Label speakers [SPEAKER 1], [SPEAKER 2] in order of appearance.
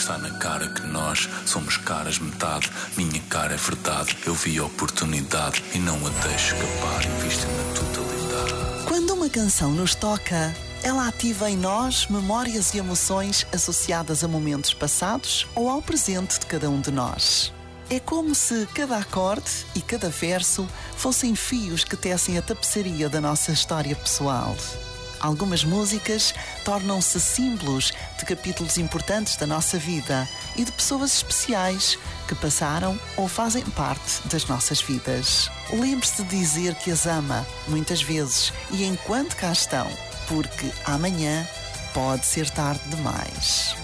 [SPEAKER 1] Está na cara que nós somos caras metade. Minha cara é verdade. Eu vi a oportunidade e não a deixo escapar. Invisto na totalidade.
[SPEAKER 2] Quando uma canção nos toca, ela ativa em nós memórias e emoções associadas a momentos passados ou ao presente de cada um de nós. É como se cada acorde e cada verso fossem fios que tecem a tapeçaria da nossa história pessoal. Algumas músicas tornam-se símbolos de capítulos importantes da nossa vida e de pessoas especiais que passaram ou fazem parte das nossas vidas. Lembre-se de dizer que as ama, muitas vezes, e enquanto cá estão, porque amanhã pode ser tarde demais.